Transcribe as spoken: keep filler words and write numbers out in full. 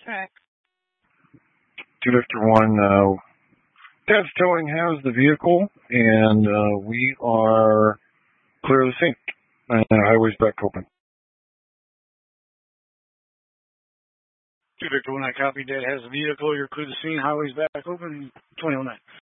Track. two Victor one, uh, Dad's Towing has the vehicle, and uh, we are clear of the scene. And the highway's back open. two Victor one, I copy. Dad has the vehicle. You're clear of the scene. Highway's back open. twenty oh nine.